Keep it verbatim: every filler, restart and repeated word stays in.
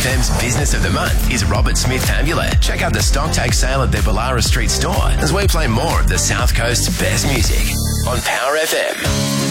M's Business of the Month is Robert Smith Amulet. Check out the stock take sale at their Ballara Street store as we play more of the South Coast's best music on Power F M.